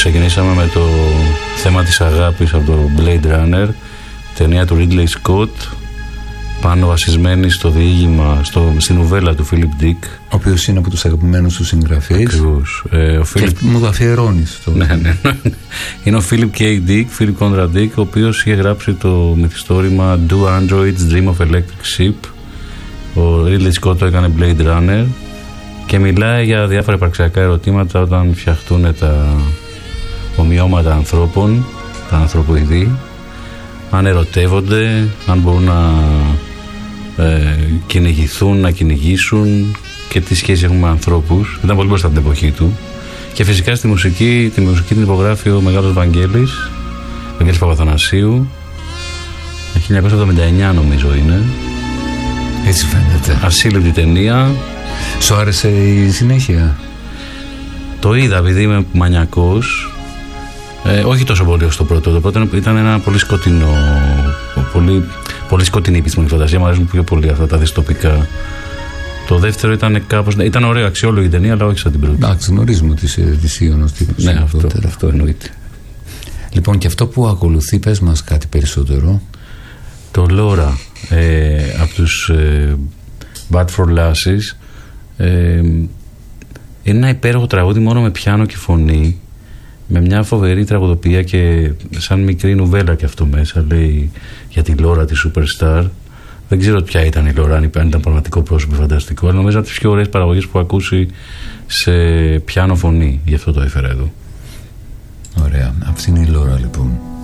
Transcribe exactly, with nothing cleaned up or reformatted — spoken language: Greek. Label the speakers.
Speaker 1: ξεκινήσαμε με το θέμα της αγάπης από το Blade Runner, ταινία του Ridley Scott, πάνω βασισμένη στο διήγημα, στο, στην νουβέλα του Philip Dick,
Speaker 2: ο οποίος είναι από τους αγαπημένους του συγγραφείς.
Speaker 1: Ακριβώς. Ε, ο Philip...
Speaker 2: Και μου το αφιερώνεις το...
Speaker 1: ναι, ναι. Είναι ο Philip K. Dick, Philip Conrad Dick, ο οποίος είχε γράψει το μυθιστόρημα Do Androids Dream of Electric Sheep. Ο Ridley Scott το έκανε Blade Runner και μιλάει για διάφορα υπαρξιακά ερωτήματα όταν φτιαχτούν τα ομοιώματα ανθρώπων, τα ανθρωποειδή, αν ερωτεύονται, αν μπορούν να ε, κυνηγηθούν, να κυνηγήσουν και τι σχέση έχουμε με ανθρώπους. Ήταν πολύ μπροστά από την εποχή του. Και φυσικά στη μουσική, τη μουσική την υπογράφει ο μεγάλος Βαγγέλης, Βαγγέλης Παπαθανασίου, χίλια εννιακόσια εβδομήντα εννιά νομίζω είναι.
Speaker 2: Έτσι φαίνεται.
Speaker 1: Ασύλληπτη ταινία.
Speaker 2: Σου άρεσε η συνέχεια?
Speaker 1: Το είδα επειδή είμαι μανιακός. Ε, όχι τόσο πολύ ως το πρώτο. Το πρώτο ήταν ένα πολύ σκοτεινό, πολύ, πολύ σκοτεινή επιστημονική φαντασία. Μου αρέσουν πιο πολύ αυτά τα δυστοπικά. Το δεύτερο ήταν κάπως. Ήταν ωραίο, αξιόλογη ταινία, αλλά όχι σαν την πρώτη.
Speaker 2: Εντάξει, γνωρίζουμε ότι είσαι δυσίωνος τύπος.
Speaker 1: Ναι, αυτό, αυτό εννοείται.
Speaker 2: Λοιπόν, και αυτό που ακολουθεί, πες μας κάτι περισσότερο.
Speaker 1: Το Laura, ε, από τους ε, Bad for Lasses, ε, είναι ένα υπέροχο τραγούδι μόνο με πιάνο και φωνή, με μια φοβερή τραγουδοποιία και σαν μικρή νουβέλα και αυτό μέσα. Λέει για τη Λόρα, τη Superstar. Δεν ξέρω ποια ήταν η Λόρα, αν ήταν πραγματικό πρόσωπο φανταστικό, αλλά νομίζω από τις πιο ωραίες παραγωγές που έχω ακούσει σε πιάνο φωνή. Γι' αυτό το έφερα εδώ.
Speaker 2: Ωραία. Αυτή είναι η Λόρα λοιπόν.